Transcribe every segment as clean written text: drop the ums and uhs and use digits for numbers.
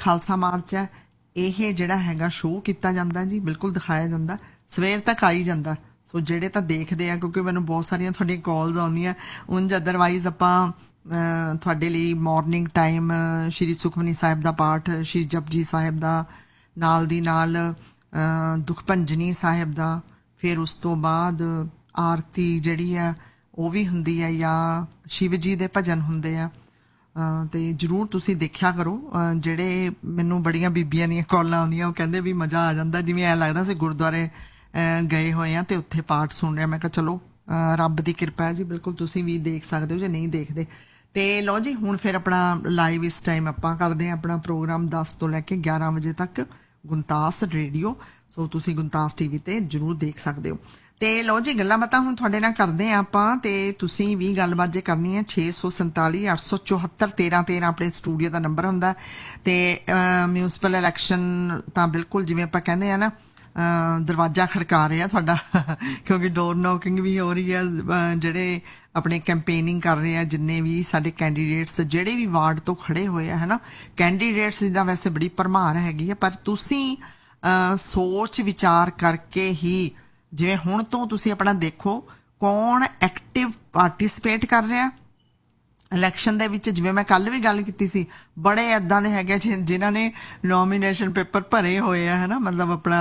Khalsa March ਹੈ ਇਹ ਜਿਹੜਾ ਹੈਗਾ ਸ਼ੋਅ ਕੀਤਾ ਜਾਂਦਾ ਜੀ, ਬਿਲਕੁਲ ਦਿਖਾਇਆ ਜਾਂਦਾ, ਸਵੇਰ ਤੱਕ ਆਈ ਜਾਂਦਾ। ਸੋ ਜਿਹੜੇ ਤਾਂ ਦੇਖਦੇ ਆ, ਕਿਉਂਕਿ ਮੈਨੂੰ ਬਹੁਤ ਸਾਰੀਆਂ ਤੁਹਾਡੀਆਂ ਕਾਲਸ ਆਉਂਦੀਆਂ, ਉਂਝ ਅਦਰਵਾਈਜ਼ ਆਪਾਂ ਤੁਹਾਡੇ ਲਈ ਮਾਰਨਿੰਗ ਟਾਈਮ ਸ਼੍ਰੀ ਸੁਖਮਨੀ ਸਾਹਿਬ ਦਾ ਪਾਠ, ਸ਼੍ਰੀ ਜਪਜੀ ਸਾਹਿਬ ਦਾ, ਨਾਲ ਦੀ ਨਾਲ ਦੁੱਖ ਭੰਜਨੀ ਸਾਹਿਬ ਦਾ, ਫਿਰ ਉਸ ਤੋਂ ਬਾਅਦ ਆਰਤੀ ਜਿਹੜੀ ਆ ਉਹ ਵੀ ਹੁੰਦੀ ਹੈ, ਜਾਂ ਸ਼ਿਵ ਜੀ ਦੇ ਭਜਨ ਹੁੰਦੇ ਆ। ਤੇ ਜ਼ਰੂਰ ਤੁਸੀਂ ਦੇਖਿਆ ਕਰੋ। ਜਿਹੜੇ ਮੈਨੂੰ ਬੜੀਆਂ ਬੀਬੀਆਂ ਦੀਆਂ ਕਾਲਾਂ ਆਉਂਦੀਆਂ, ਉਹ ਕਹਿੰਦੇ ਵੀ ਮਜ਼ਾ ਆ ਜਾਂਦਾ, ਜਿਵੇਂ ਐਂ ਲੱਗਦਾ ਸੀ ਗੁਰਦੁਆਰੇ ਗਏ ਹੋਏ ਆ ਤੇ ਉੱਥੇ ਪਾਠ ਸੁਣ ਰਿਹਾ। ਮੈਂ ਕਿਹਾ ਚਲੋ ਰੱਬ ਦੀ ਕਿਰਪਾ ਹੈ ਜੀ, ਬਿਲਕੁਲ ਤੁਸੀਂ ਵੀ ਦੇਖ ਸਕਦੇ ਹੋ ਜੇ ਨਹੀਂ ਦੇਖਦੇ। ਤੇ ਲਓ ਜੀ, ਹੁਣ ਫਿਰ ਆਪਣਾ ਲਾਈਵ ਇਸ ਟਾਈਮ ਆਪਾਂ ਕਰਦੇ ਹਾਂ ਆਪਣਾ ਪ੍ਰੋਗਰਾਮ 10 ਤੋਂ ਲੈ ਕੇ 11 ਵਜੇ ਤੱਕ, ਗੁਣਤਾਸ ਰੇਡੀਓ। ਸੋ ਤੁਸੀਂ ਗੁਣਤਾਸ ਟੀਵੀ ਤੇ ਜ਼ਰੂਰ ਦੇਖ ਸਕਦੇ ਹੋ। ਤੇ ਲਓ ਜੀ, ਗੱਲਾਂ ਬਾਤਾਂ ਹੁਣ ਤੁਹਾਡੇ ਨਾਲ ਕਰਦੇ ਆ ਆਪਾਂ, ਤੇ ਤੁਸੀਂ ਵੀ ਗੱਲਬਾਤ ਜੇ ਕਰਨੀ ਹੈ 647 874 1313 ਆਪਣੇ ਸਟੂਡੀਓ ਦਾ ਨੰਬਰ ਹੁੰਦਾ। ਤੇ ਮਿਊਨਿਸਪਲ ਇਲੈਕਸ਼ਨ ਤਾਂ ਬਿਲਕੁਲ ਜਿਵੇਂ ਆਪਾਂ ਕਹਿੰਦੇ ਆ ਨਾ, ਦਰਵਾਜ਼ਾ ਖੜਕਾ ਰਿਹਾ ਤੁਹਾਡਾ ਕਿਉਂਕਿ ਡੋਰ ਨੋਕਿੰਗ ਵੀ ਹੋ ਰਹੀ ਹੈ। ਜਿਹੜੇ ਆਪਣੇ ਕੈਂਪੇਨਿੰਗ ਕਰ ਰਹੇ ਆ, ਜਿੰਨੇ ਵੀ ਸਾਡੇ ਕੈਂਡੀਡੇਟਸ ਜਿਹੜੇ ਵੀ ਵਾਰਡ ਤੋਂ ਖੜੇ ਹੋਏ ਆ, ਹੈ ਨਾ, ਕੈਂਡੀਡੇਟਸ ਦੀ ਤਾਂ ਵੈਸੇ ਬੜੀ ਭਰਮਾਰ ਹੈਗੀ ਆ, ਪਰ ਤੁਸੀਂ ਸੋਚ ਵਿਚਾਰ ਕਰਕੇ ਹੀ, ਜਿਵੇਂ ਹੁਣ ਤੋਂ ਤੁਸੀਂ ਆਪਣਾ ਦੇਖੋ ਕੌਣ ਐਕਟਿਵ ਪਾਰਟਿਸਿਪੇਟ ਕਰ ਰਿਹਾ ਇਲੈਕਸ਼ਨ ਦੇ ਵਿੱਚ। ਜਿਵੇਂ ਮੈਂ ਕੱਲ ਵੀ ਗੱਲ ਕੀਤੀ ਸੀ, ਬੜੇ ਏਦਾਂ ਦੇ ਹੈਗੇ ਜਿਨ੍ਹਾਂ ਨੇ ਨੋਮੀਨੇਸ਼ਨ ਪੇਪਰ ਭਰੇ ਹੋਏ ਆ, ਹੈ ਨਾ, ਮਤਲਬ ਆਪਣਾ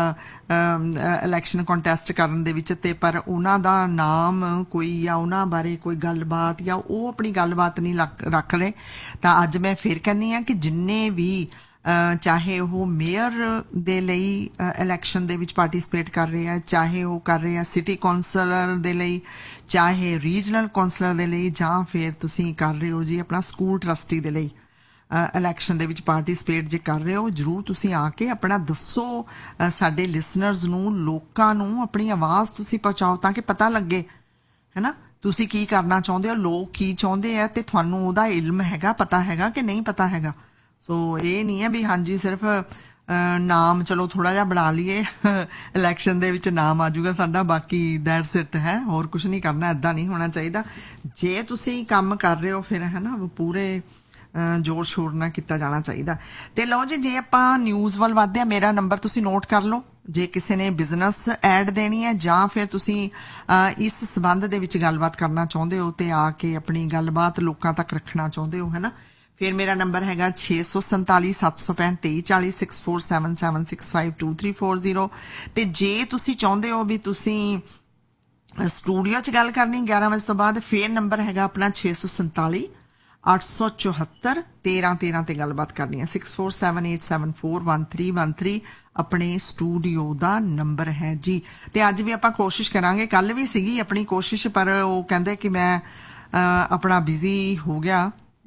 ਇਲੈਕਸ਼ਨ ਕੰਟੈਸਟ ਕਰਨ ਦੇ ਵਿੱਚ, ਤੇ ਪਰ ਉਹਨਾਂ ਦਾ ਨਾਮ ਕੋਈ ਜਾਂ ਉਹਨਾਂ ਬਾਰੇ ਕੋਈ ਗੱਲਬਾਤ ਜਾਂ ਉਹ ਆਪਣੀ ਗੱਲਬਾਤ ਨਹੀਂ ਰੱਖ ਰਹੇ। ਤਾਂ ਅੱਜ ਮੈਂ ਫਿਰ ਕਹਿੰਦੀ ਹਾਂ ਕਿ ਜਿੰਨੇ ਵੀ ਚਾਹੇ ਉਹ ਮੇਅਰ ਦੇ ਲਈ ਇਲੈਕਸ਼ਨ ਦੇ ਵਿੱਚ ਪਾਰਟਿਸਿਪੇਟ ਕਰ ਰਹੇ ਆ, ਚਾਹੇ ਉਹ ਕਰ ਰਹੇ ਆ ਸਿਟੀ ਕੌਂਸਲਰ ਦੇ ਲਈ, ਚਾਹੇ ਰੀਜਨਲ ਕੌਂਸਲਰ ਦੇ ਲਈ, ਜਾਂ ਫਿਰ ਤੁਸੀਂ ਕਰ ਰਹੇ ਹੋ ਜੀ ਆਪਣਾ ਸਕੂਲ ਟਰਸਟੀ ਦੇ ਲਈ ਇਲੈਕਸ਼ਨ ਦੇ ਵਿੱਚ ਪਾਰਟਿਸਿਪੇਟ ਜੇ ਕਰ ਰਹੇ ਹੋ, ਜ਼ਰੂਰ ਤੁਸੀਂ ਆ ਕੇ ਆਪਣਾ ਦੱਸੋ ਸਾਡੇ ਲਿਸਨਰਸ ਨੂੰ, ਲੋਕਾਂ ਨੂੰ ਆਪਣੀ ਆਵਾਜ਼ ਤੁਸੀਂ ਪਹੁੰਚਾਓ, ਤਾਂ ਕਿ ਪਤਾ ਲੱਗੇ, ਹੈ ਨਾ, ਤੁਸੀਂ ਕੀ ਕਰਨਾ ਚਾਹੁੰਦੇ ਹੋ, ਲੋਕ ਕੀ ਚਾਹੁੰਦੇ ਆ, ਤੇ ਤੁਹਾਨੂੰ ਉਹਦਾ ਇਲਮ ਹੈਗਾ, ਪਤਾ ਹੈਗਾ ਕਿ ਨਹੀਂ ਪਤਾ ਹੈਗਾ। ਸੋ ਇਹ ਨਹੀਂ ਹੈ ਵੀ ਹਾਂਜੀ ਸਿਰਫ ਨਾਮ ਚਲੋ ਥੋੜਾ ਜਿਹਾ ਬਣਾ ਲਈਏ ਇਲੈਕਸ਼ਨ ਦੇ ਵਿੱਚ, ਨਾਮ ਆ ਜਾਊਗਾ ਸਾਡਾ, ਬਾਕੀ ਦੈਟਸ ਇਟ ਹੈ, ਹੋਰ ਕੁਝ ਨਹੀਂ ਕਰਨਾ। ਏਦਾਂ ਨਹੀਂ ਹੋਣਾ ਚਾਹੀਦਾ। ਜੇ ਤੁਸੀਂ ਕੰਮ ਕਰ ਰਹੇ ਹੋ ਫਿਰ, ਹੈ ਨਾ, ਪੂਰੇ ਜ਼ੋਰ ਸ਼ੋਰ ਨਾਲ ਕੀਤਾ ਜਾਣਾ ਚਾਹੀਦਾ। ਤੇ ਲਓ ਜੀ, ਜੇ ਆਪਾਂ ਨਿਊਜ਼ ਵੱਲ ਵੱਧਦੇ ਆ, ਮੇਰਾ ਨੰਬਰ ਤੁਸੀਂ ਨੋਟ ਕਰ ਲਓ। ਜੇ ਕਿਸੇ ਨੇ ਬਿਜ਼ਨਸ ਐਡ ਦੇਣੀ ਹੈ ਜਾਂ ਫਿਰ ਤੁਸੀਂ ਇਸ ਸੰਬੰਧ ਦੇ ਵਿੱਚ ਗੱਲਬਾਤ ਕਰਨਾ ਚਾਹੁੰਦੇ ਹੋ ਤੇ ਆ ਕੇ ਆਪਣੀ ਗੱਲਬਾਤ ਲੋਕਾਂ ਤੱਕ ਰੱਖਣਾ ਚਾਹੁੰਦੇ ਹੋ, ਹੈ ਨਾ, ਫਿਰ ਮੇਰਾ ਨੰਬਰ ਹੈਗਾ 647 765 2340 6477652340। ਤੇ ਜੇ ਤੁਸੀਂ ਚਾਹੁੰਦੇ ਹੋ ਵੀ ਤੁਸੀਂ ਸਟੂਡੀਓ 'ਚ ਗੱਲ ਕਰਨੀ 11 ਵਜੇ ਤੋਂ ਬਾਅਦ, ਫਿਰ ਨੰਬਰ ਹੈਗਾ ਆਪਣਾ 647 874 1313 ਤੇ ਗੱਲਬਾਤ ਕਰਨੀ ਹੈ। 6478741313 ਆਪਣੇ ਸਟੂਡੀਓ ਦਾ ਨੰਬਰ ਹੈ ਜੀ। ਤੇ ਅੱਜ ਵੀ ਆਪਾਂ ਕੋਸ਼ਿਸ਼ ਕਰਾਂਗੇ, ਕੱਲ ਵੀ ਸੀਗੀ ਆਪਣੀ ਕੋਸ਼ਿਸ਼, ਪਰ ਉਹ ਕਹਿੰਦੇ ਕਿ ਮੈਂ ਆਪਣਾ ਬਿਜ਼ੀ ਹੋ ਗਿਆ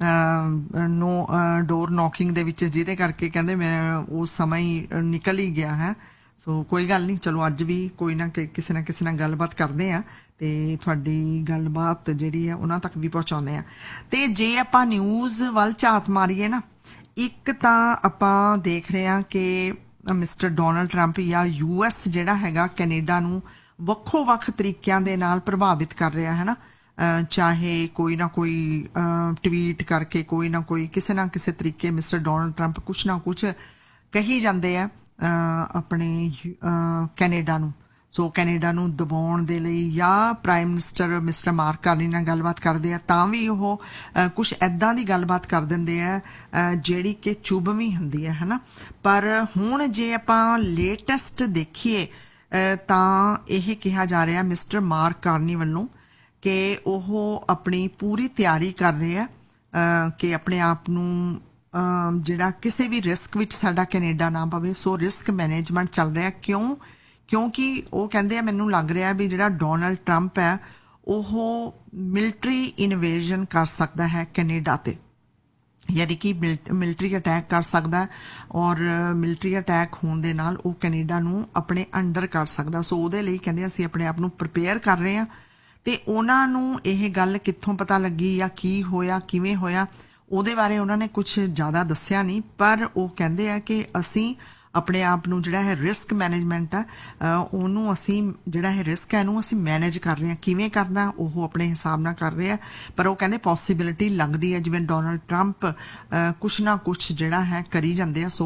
ਡੋਰ ਨੌਕਿੰਗ ਦੇ ਵਿੱਚ, ਜਿਹਦੇ ਕਰਕੇ ਕਹਿੰਦੇ ਮੈਂ ਉਹ ਸਮਾਂ ਹੀ ਨਿਕਲ ਹੀ ਗਿਆ ਹੈ। ਸੋ ਕੋਈ ਗੱਲ ਨਹੀਂ, ਚਲੋ ਅੱਜ ਵੀ ਕੋਈ ਨਾ ਕਿਸੇ ਨਾਲ ਗੱਲਬਾਤ ਕਰਦੇ ਆ ਤੇ ਤੁਹਾਡੀ ਗੱਲਬਾਤ ਜਿਹੜੀ ਹੈ ਉਹਨਾਂ ਤੱਕ ਵੀ ਪਹੁੰਚਾਉਂਦੇ ਆ। ਤੇ ਜੇ ਆਪਾਂ ਨਿਊਜ਼ ਵੱਲ ਝਾਤ ਮਾਰੀਏ ਨਾ, ਇੱਕ ਤਾਂ ਆਪਾਂ ਦੇਖ ਰਹੇ ਹਾਂ ਕਿ ਮਿਸਟਰ ਡੋਨਲਡ ਟਰੰਪ ਜਾਂ US ਜਿਹੜਾ ਹੈਗਾ ਕੈਨੇਡਾ ਨੂੰ ਵੱਖੋ ਵੱਖ ਤਰੀਕਿਆਂ ਦੇ ਨਾਲ ਪ੍ਰਭਾਵਿਤ ਕਰ ਰਿਹਾ, ਹੈ ਨਾ, ਚਾਹੇ ਕੋਈ ਨਾ ਕੋਈ ਟਵੀਟ ਕਰਕੇ, ਕੋਈ ਨਾ ਕੋਈ ਕਿਸੇ ਨਾ ਕਿਸੇ ਤਰੀਕੇ ਮਿਸਟਰ ਡੋਨਲਡ ਟਰੰਪ ਕੁਛ ਨਾ ਕੁਛ ਕਹੀ ਜਾਂਦੇ ਆ ਆਪਣੇ ਕੈਨੇਡਾ ਨੂੰ। ਸੋ ਕੈਨੇਡਾ ਨੂੰ ਦਬਾਉਣ ਦੇ ਲਈ, ਜਾਂ prime minister mister mark Carney ਨਾਲ ਗੱਲਬਾਤ ਕਰਦੇ ਆ ਤਾਂ ਵੀ ਉਹ ਕੁਛ ਐਦਾਂ ਦੀ ਗੱਲਬਾਤ ਕਰ ਦਿੰਦੇ ਆ ਜਿਹੜੀ ਕਿ ਚੁਭਵੀਂ ਹੁੰਦੀ ਹੈ, ਨਾ। ਪਰ ਹੁਣ ਜੇ ਆਪਾਂ ਲੇਟੈਸਟ ਦੇਖੀਏ ਤਾਂ ਇਹ ਕਿਹਾ ਜਾ ਰਿਹਾ ਮਿਸਟਰ ਮਾਰਕ ਕਾਰਨੀ ਵੱਲੋਂ ਕਿ ਉਹ ਆਪਣੀ ਪੂਰੀ ਤਿਆਰੀ ਕਰ ਰਹੇ ਆ ਕਿ ਆਪਣੇ ਆਪ ਨੂੰ ਜਿਹੜਾ ਕਿਸੇ ਵੀ ਰਿਸਕ ਵਿੱਚ ਸਾਡਾ ਕੈਨੇਡਾ ਨਾ ਪਵੇ। ਸੋ ਰਿਸਕ ਮੈਨੇਜਮੈਂਟ ਚੱਲ ਰਿਹਾ। ਕਿਉਂਕਿ ਉਹ ਕਹਿੰਦੇ ਆ, ਮੈਨੂੰ ਲੱਗ ਰਿਹਾ ਵੀ ਜਿਹੜਾ ਡੋਨਲਡ ਟਰੰਪ ਹੈ ਉਹ ਮਿਲਟਰੀ ਇਨਵੇਜਨ ਕਰ ਸਕਦਾ ਹੈ ਕੈਨੇਡਾ ਤੇ, ਯਾਨੀ ਕਿ ਮਿਲਟਰੀ ਅਟੈਕ ਕਰ ਸਕਦਾ, ਔਰ ਮਿਲਟਰੀ ਅਟੈਕ ਹੋਣ ਦੇ ਨਾਲ ਉਹ ਕੈਨੇਡਾ ਨੂੰ ਆਪਣੇ ਅੰਡਰ ਕਰ ਸਕਦਾ। ਸੋ ਉਹਦੇ ਲਈ ਕਹਿੰਦੇ ਅਸੀਂ ਆਪਣੇ ਆਪ ਨੂੰ ਪ੍ਰਿਪੇਅਰ ਕਰ ਰਹੇ ਹਾਂ। ਤੇ ਉਹਨਾਂ ਨੂੰ ਇਹ ਗੱਲ ਕਿੱਥੋਂ ਪਤਾ ਲੱਗੀ ਜਾਂ ਕੀ ਹੋਇਆ, ਕਿਵੇਂ ਹੋਇਆ, ਉਹਦੇ ਬਾਰੇ ਉਹਨਾਂ ਨੇ ਕੁਝ ਜ਼ਿਆਦਾ ਦੱਸਿਆ ਨਹੀਂ, ਪਰ ਉਹ ਕਹਿੰਦੇ ਆ ਕਿ ਅਸੀਂ ਆਪਣੇ ਆਪ ਨੂੰ ਜਿਹੜਾ ਹੈ ਰਿਸਕ ਮੈਨੇਜਮੈਂਟ ਆ, ਉਹਨੂੰ ਅਸੀਂ ਜਿਹੜਾ ਹੈ ਰਿਸਕ ਹੈ ਇਹਨੂੰ ਅਸੀਂ ਮੈਨੇਜ ਕਰ ਰਹੇ ਹਾਂ। ਕਿਵੇਂ ਕਰਨਾ ਉਹ ਆਪਣੇ ਹਿਸਾਬ ਨਾਲ ਕਰ ਰਹੇ ਆ, ਪਰ ਉਹ ਕਹਿੰਦੇ ਪੋਸੀਬਿਲਿਟੀ ਲੱਗਦੀ ਹੈ ਜਿਵੇਂ ਡੋਨਲਡ ਟਰੰਪ ਕੁਛ ਨਾ ਕੁਛ ਜਿਹੜਾ ਹੈ ਕਰੀ ਜਾਂਦੇ ਆ। ਸੋ